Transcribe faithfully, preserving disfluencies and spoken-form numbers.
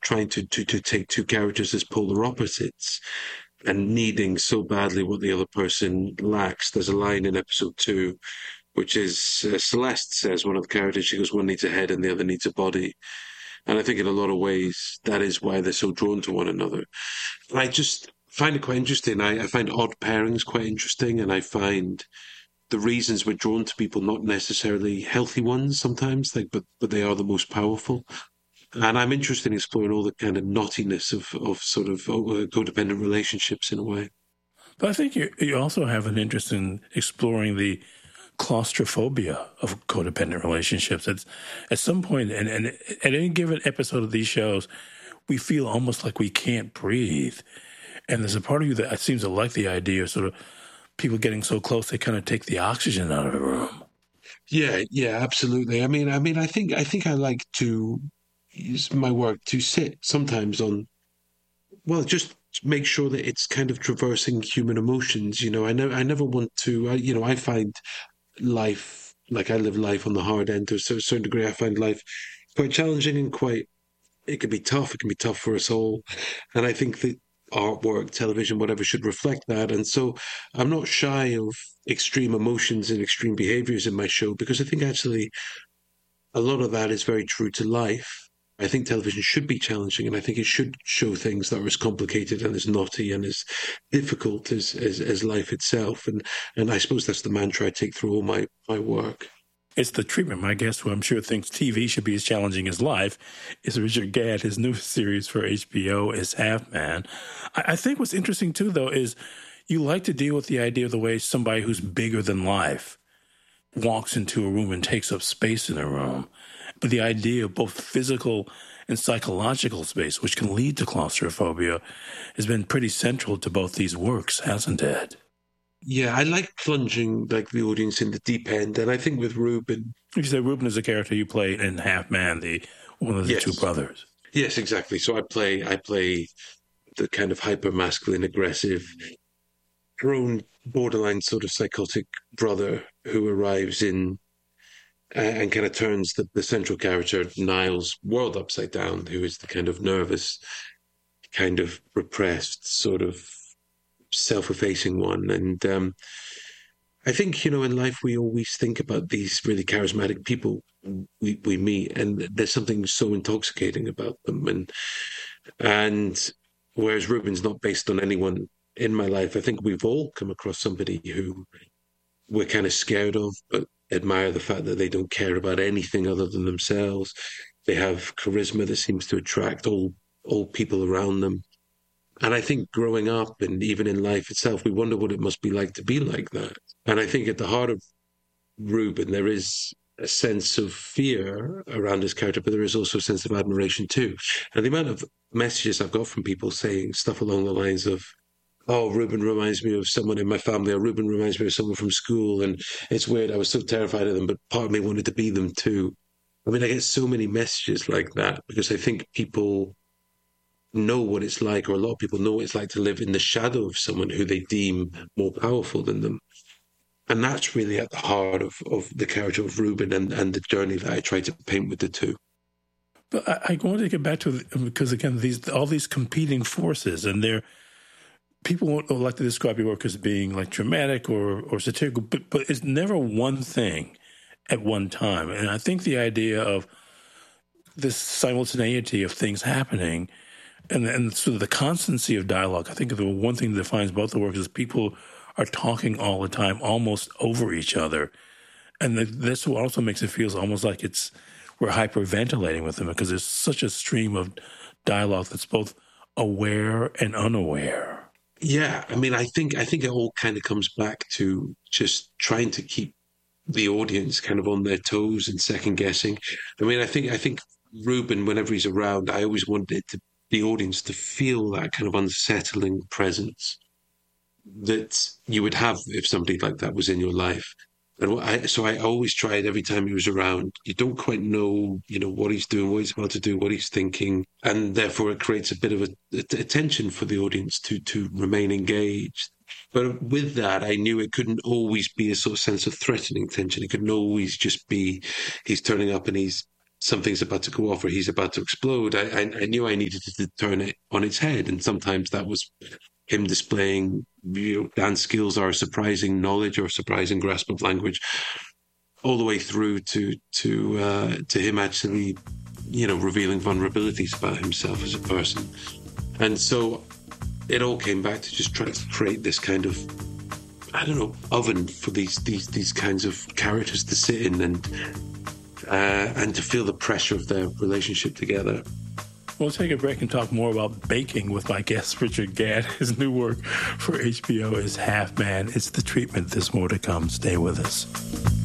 trying to, to, to take two characters as polar opposites and needing so badly what the other person lacks. There's a line in episode two, which is uh, Celeste says, one of the characters, she goes, one needs a head and the other needs a body. And I think in a lot of ways, that is why they're so drawn to one another. And I just find it quite interesting. I, I find odd pairings quite interesting, and I find the reasons we're drawn to people not necessarily healthy ones sometimes, like, but but they are the most powerful. And I'm interested in exploring all the kind of knottiness of, of sort of uh, codependent relationships in a way. But I think you, you also have an interest in exploring the claustrophobia of codependent relationships. At, at some point, and, and at any given episode of these shows, we feel almost like we can't breathe. And there's a part of you that seems to like the idea of sort of people getting so close they kind of take the oxygen out of the room. Yeah, yeah, absolutely. I mean, I mean, I think I think I like to use my work to sit sometimes on, well, just make sure that it's kind of traversing human emotions. You know, I never, I never want to. I, you know, I find life, like I live life on the hard end to a certain degree. I find life quite challenging and quite. It can be tough. It can be tough for us all, and I think that artwork, television, whatever, should reflect that. And so I'm not shy of extreme emotions and extreme behaviors in my show, because I think actually a lot of that is very true to life. I think television should be challenging, and I think it should show things that are as complicated and as knotty and as difficult as, as, as life itself. And and I suppose that's the mantra I take through all my, my work. It's the treatment. My guest, who I'm sure thinks T V should be as challenging as life, is Richard Gadd. His new series for H B O is Half Man. I, I think what's interesting, too, though, is you like to deal with the idea of the way somebody who's bigger than life walks into a room and takes up space in a room. But the idea of both physical and psychological space, which can lead to claustrophobia, has been pretty central to both these works, hasn't it? Yeah, I like plunging like the audience in the deep end, and I think with Ruben, you say Ruben is a character you play in Half Man, the one of the yes. two brothers. Yes, exactly. So I play, I play the kind of hyper masculine, aggressive, grown, borderline sort of psychotic brother who arrives in uh, and kind of turns the, the central character Niall's world upside down, who is the kind of nervous, kind of repressed, sort of self-effacing one. And um, I think, you know, in life we always think about these really charismatic people we, we meet, and there's something so intoxicating about them. And and whereas Ruben's not based on anyone in my life, I think we've all come across somebody who we're kind of scared of, but admire the fact that they don't care about anything other than themselves. They have charisma that seems to attract all all people around them. And I think growing up and even in life itself, we wonder what it must be like to be like that. And I think at the heart of Ruben, there is a sense of fear around his character, but there is also a sense of admiration too. And the amount of messages I've got from people saying stuff along the lines of, oh, Ruben reminds me of someone in my family, or Ruben reminds me of someone from school. And it's weird, I was so terrified of them, but part of me wanted to be them too. I mean, I get so many messages like that because I think people know what it's like, or a lot of people know what it's like to live in the shadow of someone who they deem more powerful than them. And that's really at the heart of, of the character of Ruben and, and the journey that I try to paint with the two. But I, I want to get back to, because again, these all these competing forces, and they're, people won't like to describe your work as being like dramatic or, or satirical, but, but it's never one thing at one time. And I think the idea of this simultaneity of things happening and, and sort of the constancy of dialogue, I think the one thing that defines both the works is people are talking all the time, almost over each other. And that's what also makes it feel almost like it's we're hyperventilating with them, because there's such a stream of dialogue that's both aware and unaware. Yeah, I mean, I think I think it all kind of comes back to just trying to keep the audience kind of on their toes and second guessing. I mean, I think I think Ruben, whenever he's around, I always wanted to, the audience to feel that kind of unsettling presence that you would have if somebody like that was in your life. And I, so I always tried every time he was around. You don't quite know, you know, what he's doing, what he's about to do, what he's thinking, and therefore it creates a bit of a, a, a tension for the audience to to remain engaged. But with that, I knew it couldn't always be a sort of sense of threatening tension. It couldn't always just be he's turning up and he's something's about to go off or he's about to explode, I, I, I knew I needed to turn it on its head. And sometimes that was him displaying, you know, dance skills or surprising knowledge or surprising grasp of language, all the way through to to uh, to him actually, you know, revealing vulnerabilities about himself as a person. And so it all came back to just trying to create this kind of, I don't know, oven for these these these kinds of characters to sit in and uh, and to feel the pressure of their relationship together. We'll take a break and talk more about baking with my guest, Richard Gadd. His new work for H B O is Half Man. It's the treatment. There's more to come. Stay with us.